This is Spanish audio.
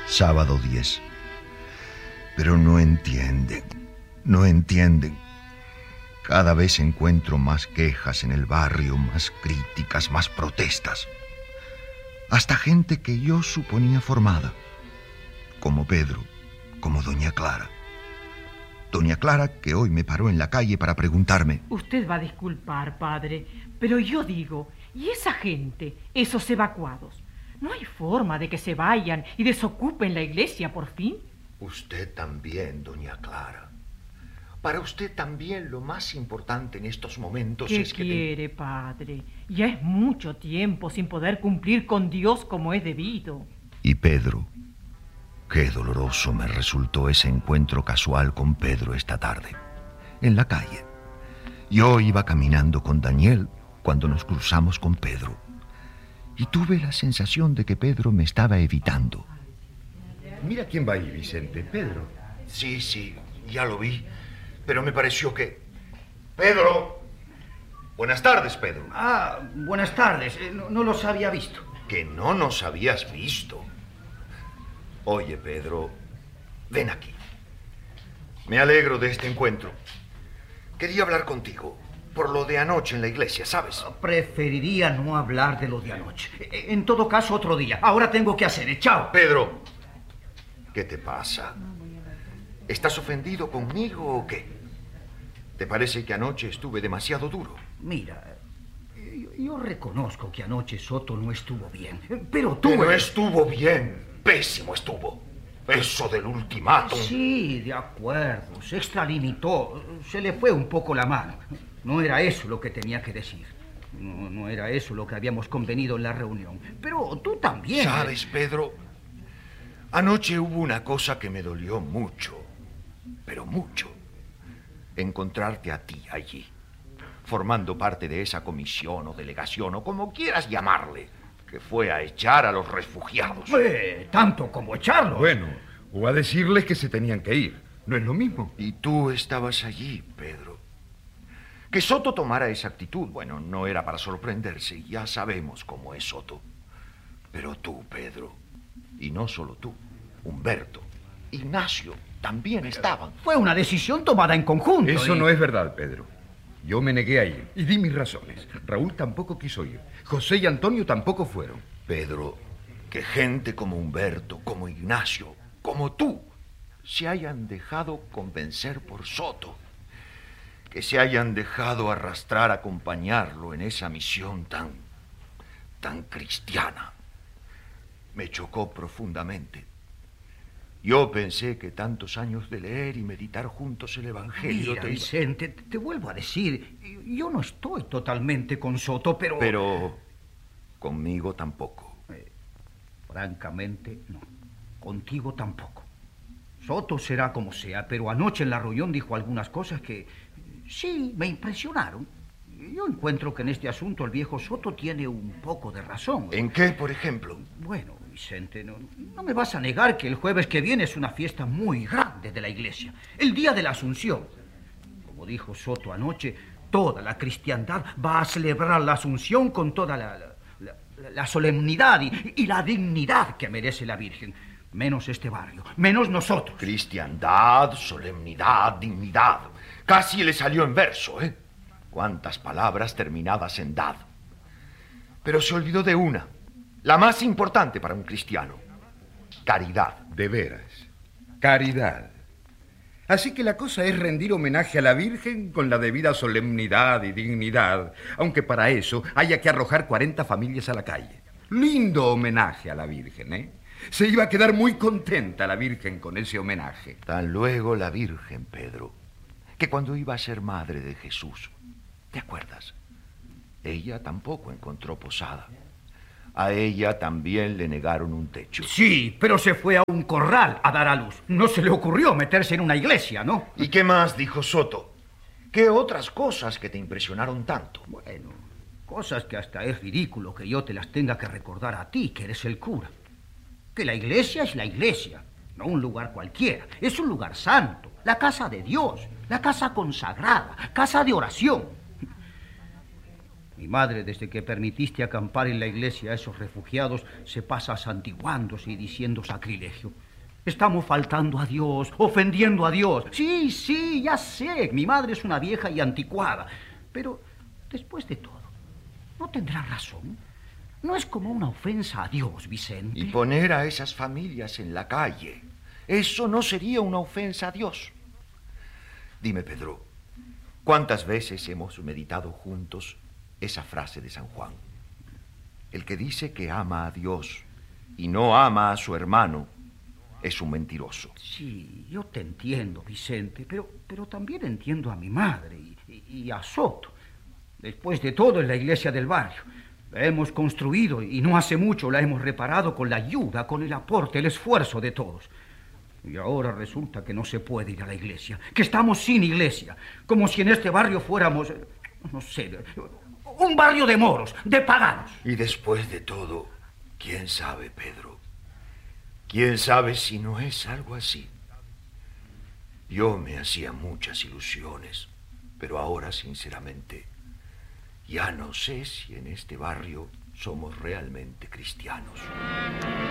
Sábado 10. Pero no entienden, no entienden. Cada vez encuentro más quejas en el barrio, más críticas, más protestas. Hasta gente que yo suponía formada, como Pedro, como doña Clara. Doña Clara, que hoy me paró en la calle para preguntarme... Usted va a disculpar, padre, pero yo digo, ¿y esa gente, esos evacuados? ¿No hay forma de que se vayan y desocupen la iglesia por fin? Usted también, doña Clara. Para usted también lo más importante en estos momentos ¿Qué es que... quiere, padre? Ya es mucho tiempo sin poder cumplir con Dios como es debido. Y Pedro, qué doloroso me resultó ese encuentro casual con Pedro esta tarde, en la calle. Yo iba caminando con Daniel cuando nos cruzamos con Pedro. Y tuve la sensación de que Pedro me estaba evitando. Mira quién va ahí, Vicente. Pedro. Sí, ya lo vi. Pero me pareció que... ¡Pedro! Buenas tardes, Pedro. Ah, buenas tardes. No los había visto. Que no nos habías visto. Oye, Pedro, ven aquí. Me alegro de este encuentro. Quería hablar contigo por lo de anoche en la iglesia, ¿sabes? Preferiría no hablar de lo de anoche. En todo caso, otro día. Ahora tengo que hacer. Chao. Pedro, ¿qué te pasa? ¿Estás ofendido conmigo o qué? ¿Te parece que anoche estuve demasiado duro? Mira, yo reconozco que anoche Soto no estuvo bien, pero tú... Pero estuvo bien. Pésimo estuvo. Eso del ultimátum. Sí, de acuerdo. Se extralimitó. Se le fue un poco la mano. No era eso lo que tenía que decir. No era eso lo que habíamos convenido en la reunión. Pero tú también... ¿Sabes, Pedro? Anoche hubo una cosa que me dolió mucho. Pero mucho. Encontrarte a ti allí, formando parte de esa comisión o delegación, o como quieras llamarle, que fue a echar a los refugiados. Tanto como echarlos. Bueno, o a decirles que se tenían que ir. No es lo mismo. Y tú estabas allí, Pedro. Que Soto tomara esa actitud, bueno, no era para sorprenderse. Ya sabemos cómo es Soto. Pero tú, Pedro, y no solo tú, Humberto, Ignacio, también estaban. Fue una decisión tomada en conjunto. Eso no es verdad, Pedro. Yo me negué a ir y di mis razones. Raúl tampoco quiso ir. José y Antonio tampoco fueron. Pedro, que gente como Humberto, como Ignacio, como tú, se hayan dejado convencer por Soto. Que se hayan dejado arrastrar a acompañarlo en esa misión tan cristiana. Me chocó profundamente. Yo pensé que tantos años de leer y meditar juntos el Evangelio... Mira, Vicente, te vuelvo a decir, yo no estoy totalmente con Soto, pero... Pero conmigo tampoco. Francamente, no. Contigo tampoco. Soto será como sea, pero anoche en la reunión dijo algunas cosas que... sí, me impresionaron. Yo encuentro que en este asunto el viejo Soto tiene un poco de razón. ¿En qué, por ejemplo? Bueno, Vicente, no me vas a negar que el jueves que viene es una fiesta muy grande de la iglesia. El día de la Asunción. Como dijo Soto anoche, toda la cristiandad va a celebrar la Asunción con toda la solemnidad y la dignidad que merece la Virgen. Menos este barrio, menos nosotros. Cristiandad, solemnidad, dignidad. Casi le salió en verso, ¿eh? Cuántas palabras terminadas en dad. Pero se olvidó de una, la más importante para un cristiano. Caridad. De veras. Caridad. Así que la cosa es rendir homenaje a la Virgen con la debida solemnidad y dignidad, aunque para eso haya que arrojar 40 familias a la calle. Lindo homenaje a la Virgen, ¿eh? Se iba a quedar muy contenta la Virgen con ese homenaje. Tan luego la Virgen, Pedro, que cuando iba a ser madre de Jesús, ¿te acuerdas? Ella tampoco encontró posada. A ella también le negaron un techo. Sí, pero se fue a un corral a dar a luz. No se le ocurrió meterse en una iglesia, ¿no? ¿Y qué más dijo Soto? ¿Qué otras cosas que te impresionaron tanto? Bueno, cosas que hasta es ridículo que yo te las tenga que recordar a ti, que eres el cura. Que la iglesia es la iglesia, no un lugar cualquiera. Es un lugar santo, la casa de Dios, la casa consagrada, casa de oración. Mi madre, desde que permitiste acampar en la iglesia a esos refugiados, se pasa santiguándose y diciendo sacrilegio. Estamos faltando a Dios, ofendiendo a Dios. Sí, sí, ya sé, mi madre es una vieja y anticuada. Pero, después de todo, ¿no tendrá razón? No es como una ofensa a Dios, Vicente. Y poner a esas familias en la calle, eso no sería una ofensa a Dios. Dime, Pedro, ¿cuántas veces hemos meditado juntos esa frase de San Juan? El que dice que ama a Dios y no ama a su hermano es un mentiroso. Sí, yo te entiendo, Vicente, pero también entiendo a mi madre y a Soto. Después de todo, en la iglesia del barrio. La hemos construido y no hace mucho la hemos reparado con la ayuda, con el aporte, el esfuerzo de todos. Y ahora resulta que no se puede ir a la iglesia, que estamos sin iglesia, como si en este barrio fuéramos, no sé, un barrio de moros, de paganos. Y después de todo, ¿quién sabe, Pedro? ¿Quién sabe si no es algo así? Yo me hacía muchas ilusiones, pero ahora, sinceramente, ya no sé si en este barrio somos realmente cristianos.